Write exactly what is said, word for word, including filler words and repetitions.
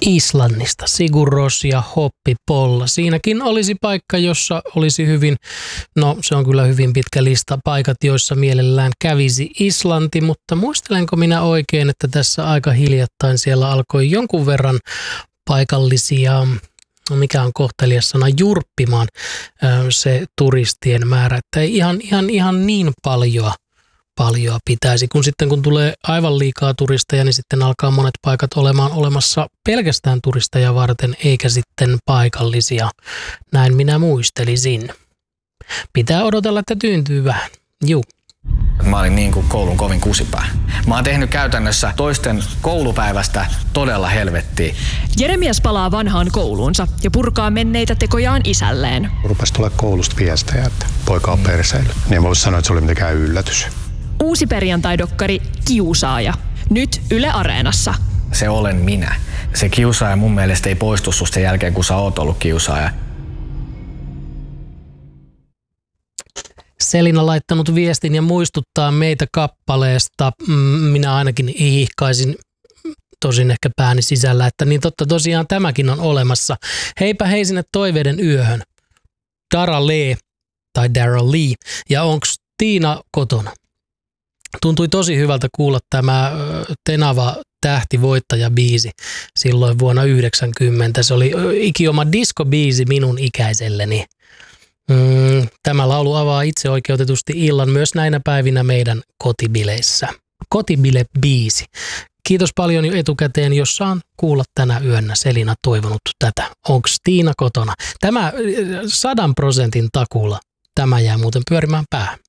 Islannista, Sigur Rós ja Hoppipolla. Siinäkin olisi paikka, jossa olisi hyvin, no se on kyllä hyvin pitkä lista paikat, joissa mielellään kävisi Islanti, mutta muistelenko minä oikein, että tässä aika hiljattain siellä alkoi jonkun verran paikallisia, no mikä on kohtelias sana, jurppimaan se turistien määrä, että ei ihan, ihan, ihan niin paljon paljon pitäisi, kun sitten kun tulee aivan liikaa turisteja, niin sitten alkaa monet paikat olemaan olemassa pelkästään turisteja varten, eikä sitten paikallisia. Näin minä muistelisin. Pitää odotella, että tyyntyy vähän. Juu. Mä olin niin kuin koulun kovin kusipää. Mä oon tehnyt käytännössä toisten koulupäivästä todella helvettiä. Jeremias palaa vanhaan kouluunsa ja purkaa menneitä tekojaan isälleen. Rupesi tulla koulusta viestejä, että poika on perseillyt. Niin en voi sanoa, että se oli mitenkään yllätys. Uusi perjantai-dokkari Kiusaaja. Nyt Yle Areenassa. Se olen minä. Se kiusaaja mun mielestä ei poistu susta sen jälkeen, kun sä oot ollut kiusaaja. Selina laittanut viestin ja muistuttaa meitä kappaleesta. Minä ainakin ihkaisin, tosin ehkä pääni sisällä, että niin totta tosiaan tämäkin on olemassa. Heipä hei sinne toiveiden yöhön. Dara Lee tai Dara Lee. Ja onks Tiina kotona? Tuntui tosi hyvältä kuulla tämä Tenava tähtivoittaja-biisi silloin vuonna yhdeksänkymmentä. Se oli ikioma diskobiisi minun ikäiselleni. Mm, tämä laulu avaa itseoikeutetusti illan myös näinä päivinä meidän kotibileissä. Kotibile-biisi. Kiitos paljon jo etukäteen, jos saan kuulla tänä yönä. Selina toivonut tätä. Onks Tiina kotona? Tämä sadan prosentin takuulla. Tämä jää muuten pyörimään päähän.